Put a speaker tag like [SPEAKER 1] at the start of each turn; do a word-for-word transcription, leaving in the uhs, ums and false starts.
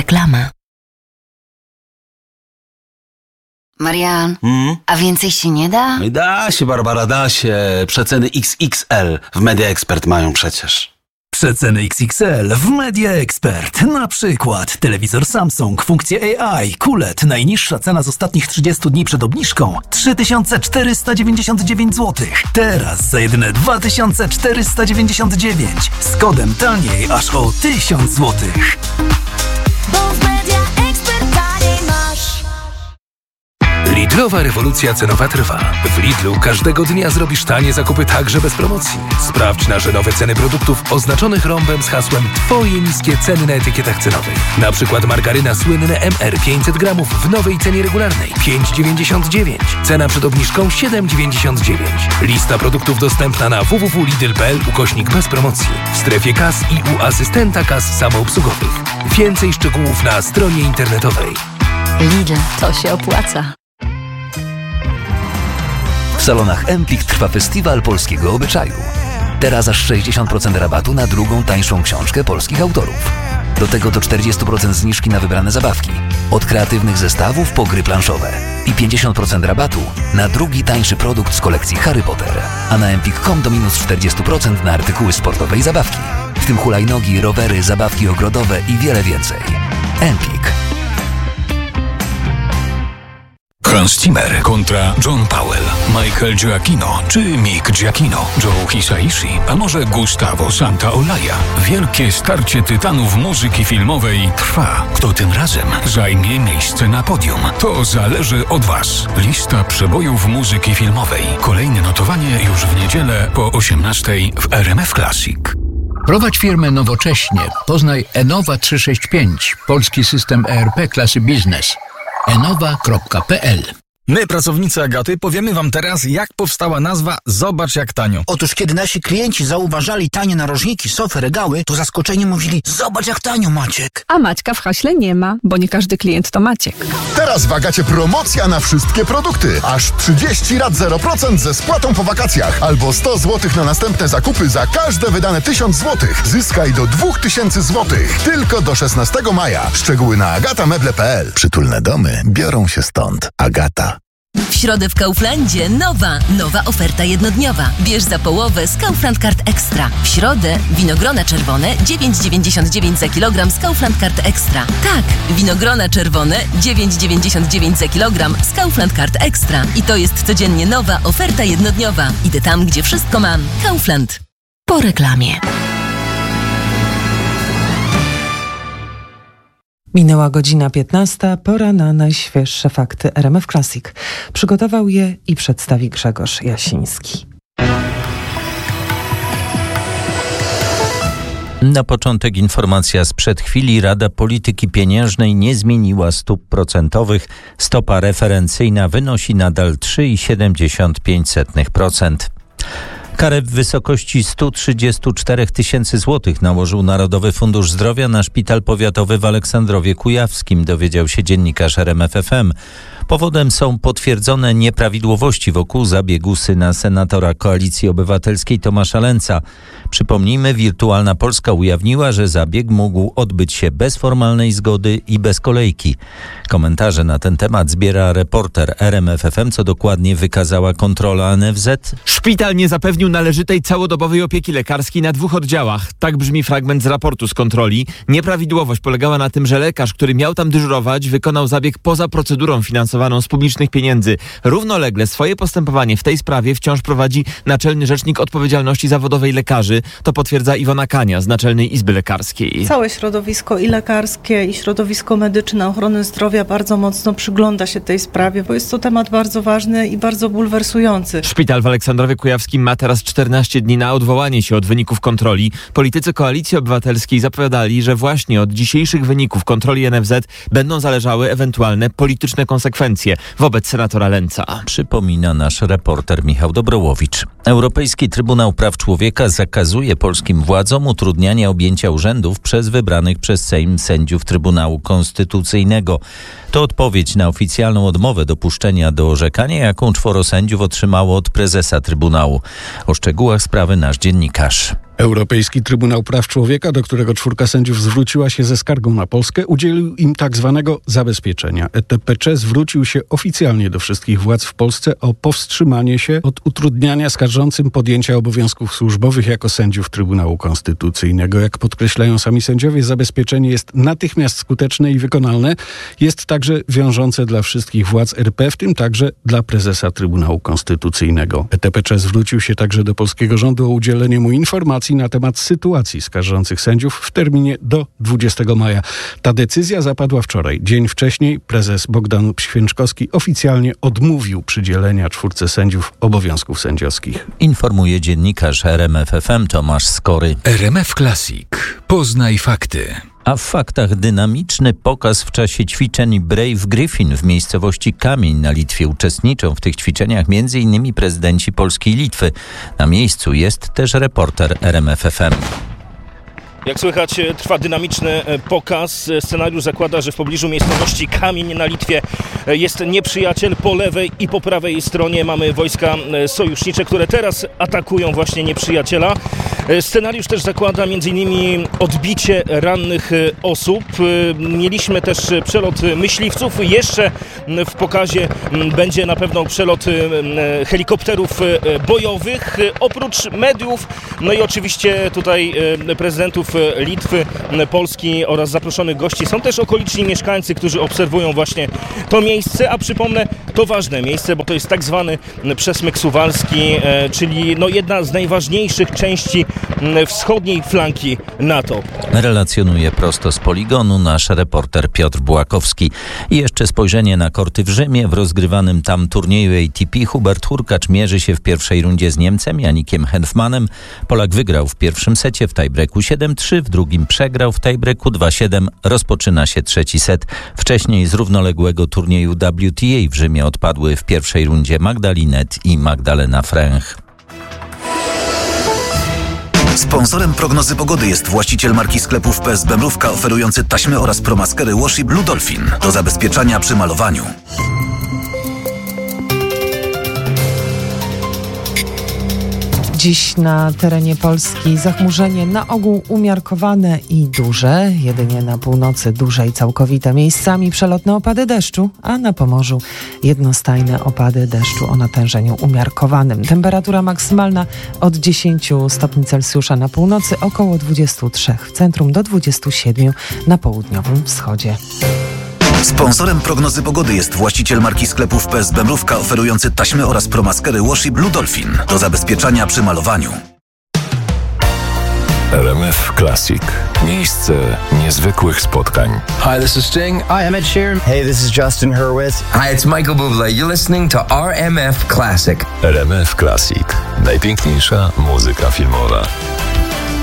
[SPEAKER 1] Reklama.
[SPEAKER 2] Marian,
[SPEAKER 3] Mm?
[SPEAKER 2] a więcej się nie da?
[SPEAKER 3] Da się, Barbara, da się. Przeceny X X L w Media Expert mają przecież.
[SPEAKER 4] Przeceny X X L w Media Expert. Na przykład telewizor Samsung, funkcje A I, Q L E D. Najniższa cena z ostatnich trzydziestu dni przed obniżką trzy tysiące czterysta dziewięćdziesiąt dziewięć złotych. Teraz za jedyne dwa tysiące czterysta dziewięćdziesiąt dziewięć. Z kodem taniej aż o tysiąc złotych.
[SPEAKER 5] Bo w Media Expert taniej masz.
[SPEAKER 6] Lidlowa rewolucja cenowa trwa. W Lidlu każdego dnia zrobisz tanie zakupy także bez promocji. Sprawdź nasze nowe ceny produktów oznaczonych rąbem z hasłem Twoje niskie ceny na etykietach cenowych. Na przykład margaryna słynne M R pięćset gramów w nowej cenie regularnej pięć dziewięćdziesiąt dziewięć. Cena przed obniżką siedem dziewięćdziesiąt dziewięć. Lista produktów dostępna na w w w kropka lidl kropka p l ukośnik bez promocji. W strefie kas i u asystenta kas samoobsługowych. Więcej szczegółów na stronie internetowej.
[SPEAKER 1] Lidl, to się opłaca.
[SPEAKER 7] W salonach Empik trwa festiwal polskiego obyczaju. Teraz aż sześćdziesiąt procent rabatu na drugą tańszą książkę polskich autorów. Do tego do czterdzieści procent zniżki na wybrane zabawki. Od kreatywnych zestawów po gry planszowe. I pięćdziesiąt procent rabatu na drugi tańszy produkt z kolekcji Harry Potter. A na empik kropka com do minus czterdzieści procent na artykuły sportowe i zabawki. W tym hulajnogi, rowery, zabawki ogrodowe i wiele więcej. Empik.
[SPEAKER 8] Hans Zimmer kontra John Powell, Michael Giacchino czy Mick Giacchino, Joe Hisaishi, a może Gustavo Santaolalla. Wielkie starcie tytanów muzyki filmowej trwa. Kto tym razem zajmie miejsce na podium? To zależy od Was. Lista przebojów muzyki filmowej. Kolejne notowanie już w niedzielę po osiemnastej w R M F Classic.
[SPEAKER 9] Prowadź firmę nowocześnie. Poznaj Enowa trzysta sześćdziesiąt pięć, polski system E R P klasy biznes. enowa kropka p l.
[SPEAKER 10] My, pracownicy Agaty, powiemy Wam teraz, jak powstała nazwa Zobacz jak tanio.
[SPEAKER 11] Otóż, kiedy nasi klienci zauważali tanie narożniki, sofy, regały, to zaskoczeni mówili: zobacz jak tanio, Maciek.
[SPEAKER 12] A Maćka w haśle nie ma, bo nie każdy klient to Maciek.
[SPEAKER 13] Teraz w Agacie promocja na wszystkie produkty. Aż trzydzieści rat zero procent ze spłatą po wakacjach. Albo sto złotych na następne zakupy za każde wydane tysiąc złotych. Zyskaj do dwa tysiące złotych. Tylko do szesnastego maja. Szczegóły na agatameble kropka p l. Przytulne domy biorą się stąd. Agata.
[SPEAKER 1] W środę w Kauflandzie nowa, nowa oferta jednodniowa. Bierz za połowę z Kaufland Card Extra. W środę winogrona czerwone dziewięć dziewięćdziesiąt dziewięć za kilogram z Kaufland Card Extra. Tak, winogrona czerwone dziewięć dziewięćdziesiąt dziewięć za kilogram z Kaufland Card Extra. I to jest codziennie nowa oferta jednodniowa. Idę tam, gdzie wszystko mam. Kaufland. Po reklamie.
[SPEAKER 14] Minęła godzina piętnasta, pora na najświeższe fakty R M F Classic. Przygotował je i przedstawi Grzegorz Jasiński.
[SPEAKER 15] Na początek informacja sprzed chwili. Rada Polityki Pieniężnej nie zmieniła stóp procentowych. Stopa referencyjna wynosi nadal trzy przecinek siedemdziesiąt pięć procent. Karę w wysokości sto trzydzieści cztery tysięcy złotych nałożył Narodowy Fundusz Zdrowia na szpital powiatowy w Aleksandrowie Kujawskim, dowiedział się dziennikarz R M F F M. Powodem są potwierdzone nieprawidłowości wokół zabiegu syna senatora Koalicji Obywatelskiej Tomasza Lęca. Przypomnijmy, Wirtualna Polska ujawniła, że zabieg mógł odbyć się bez formalnej zgody i bez kolejki. Komentarze na ten temat zbiera reporter R M F F M, co dokładnie wykazała kontrola N F Z.
[SPEAKER 16] Szpital nie zapewnił należytej całodobowej opieki lekarskiej na dwóch oddziałach. Tak brzmi fragment z raportu z kontroli. Nieprawidłowość polegała na tym, że lekarz, który miał tam dyżurować, wykonał zabieg poza procedurą finansowaną z publicznych pieniędzy. Równolegle swoje postępowanie w tej sprawie wciąż prowadzi Naczelny Rzecznik Odpowiedzialności Zawodowej Lekarzy. To potwierdza Iwona Kania z Naczelnej Izby Lekarskiej.
[SPEAKER 17] Całe środowisko i lekarskie, i środowisko medyczne, ochrony zdrowia bardzo mocno przygląda się tej sprawie, bo jest to temat bardzo ważny i bardzo bulwersujący.
[SPEAKER 16] Szpital w Aleksandrowie Kujawskim ma teraz czternaście dni na odwołanie się od wyników kontroli. Politycy Koalicji Obywatelskiej zapowiadali, że właśnie od dzisiejszych wyników kontroli N F Z będą zależały ewentualne polityczne konsekwencje wobec senatora Lęca.
[SPEAKER 15] Przypomina nasz reporter Michał Dobrołowicz. Europejski Trybunał Praw Człowieka zakazuje polskim władzom utrudniania objęcia urzędów przez wybranych przez Sejm sędziów Trybunału Konstytucyjnego. To odpowiedź na oficjalną odmowę dopuszczenia do orzekania, jaką czworo sędziów otrzymało od prezesa Trybunału. O szczegółach sprawy nasz dziennikarz.
[SPEAKER 18] Europejski Trybunał Praw Człowieka, do którego czwórka sędziów zwróciła się ze skargą na Polskę, udzielił im tak zwanego zabezpieczenia. E T P C zwrócił się oficjalnie do wszystkich władz w Polsce o powstrzymanie się od utrudniania skarżącym podjęcia obowiązków służbowych jako sędziów Trybunału Konstytucyjnego. Jak podkreślają sami sędziowie, zabezpieczenie jest natychmiast skuteczne i wykonalne. Jest także wiążące dla wszystkich władz R P, w tym także dla prezesa Trybunału Konstytucyjnego. E T P C zwrócił się także do polskiego rządu o udzielenie mu informacji na temat sytuacji skarżących sędziów w terminie do dwudziestego maja. Ta decyzja zapadła wczoraj. Dzień wcześniej prezes Bogdan Święczkowski oficjalnie odmówił przydzielenia czwórce sędziów obowiązków sędziowskich.
[SPEAKER 15] Informuje dziennikarz R M F F M Tomasz Skory.
[SPEAKER 8] R M F Classic. Poznaj fakty.
[SPEAKER 15] A w faktach dynamiczny pokaz w czasie ćwiczeń Brave Griffin w miejscowości Kamień na Litwie. Uczestniczą w tych ćwiczeniach między innymi prezydenci Polski i Litwy. Na miejscu jest też reporter R M F F M.
[SPEAKER 19] Jak słychać, trwa dynamiczny pokaz. Scenariusz zakłada, że w pobliżu miejscowości Kamień na Litwie jest nieprzyjaciel. Po lewej i po prawej stronie mamy wojska sojusznicze, które teraz atakują właśnie nieprzyjaciela. Scenariusz też zakłada m.in. odbicie rannych osób. Mieliśmy też przelot myśliwców. Jeszcze w pokazie będzie na pewno przelot helikopterów bojowych. Oprócz mediów, no i oczywiście tutaj prezydentów Litwy, Polski oraz zaproszonych gości są też okoliczni mieszkańcy, którzy obserwują właśnie to miejsce, a przypomnę, to ważne miejsce, bo to jest tak zwany przesmyk suwalski, czyli no jedna z najważniejszych części wschodniej flanki NATO.
[SPEAKER 15] Relacjonuje prosto z poligonu nasz reporter Piotr Bułakowski. I jeszcze spojrzenie na korty w Rzymie. W rozgrywanym tam turnieju A T P Hubert Hurkacz mierzy się w pierwszej rundzie z Niemcem Janikiem Henfmanem. Polak wygrał w pierwszym secie w tiebreaku siedem trzy, w drugim przegrał w tiebreaku dwa siedem. Rozpoczyna się trzeci set. Wcześniej z równoległego turnieju W T A w Rzymie odpadły w pierwszej rundzie Magdalinet i Magdalena Fręch.
[SPEAKER 20] Sponsorem prognozy pogody jest właściciel marki sklepów P S B Mrówka, oferujący taśmy oraz promaskery Washi Blue Dolphin do zabezpieczania przy malowaniu.
[SPEAKER 14] Dziś na terenie Polski zachmurzenie na ogół umiarkowane i duże. Jedynie na północy duże i całkowite, miejscami przelotne opady deszczu, a na Pomorzu jednostajne opady deszczu o natężeniu umiarkowanym. Temperatura maksymalna od dziesięciu stopni Celsjusza na północy, około dwudziestu trzech w centrum do dwudziestu siedmiu na południowym wschodzie.
[SPEAKER 20] Sponsorem prognozy pogody jest właściciel marki sklepów P S B Mrówka, oferujący taśmy oraz promaskery Washi Blue Dolphin do zabezpieczania przy malowaniu.
[SPEAKER 8] R M F Classic. Miejsce niezwykłych spotkań.
[SPEAKER 21] Hi, this is Sting. Hi, I'm Ed Sheeran. Hey, this is Justin Hurwitz. Hi, it's Michael Bublé. You're listening to R M F Classic.
[SPEAKER 8] R M F Classic. Najpiękniejsza muzyka filmowa.